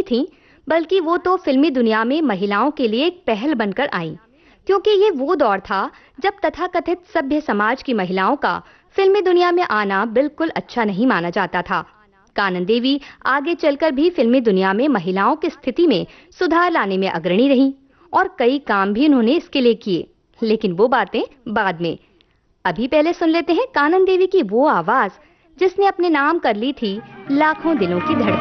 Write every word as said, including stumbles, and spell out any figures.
थीं, बल्कि वो तो फिल्मी दुनिया में महिलाओं के लिए एक पहल बनकर आईं, क्योंकि ये वो दौर था जब तथाकथित सभ्य समाज की महिलाओं का फिल्मी दुनिया में आना बिल्कुल अच्छा नहीं माना जाता था। कानन देवी आगे चलकर भी फिल्मी दुनिया में महिलाओं की स्थिति में सुधार लाने में अग्रणी रहीं और कई काम भी उन्होंने इसके लिए किए, लेकिन वो बातें बाद में। अभी पहले सुन लेते हैं कानन देवी की वो आवाज जिसने अपने नाम कर ली थी लाखों दिलों की धड़कन।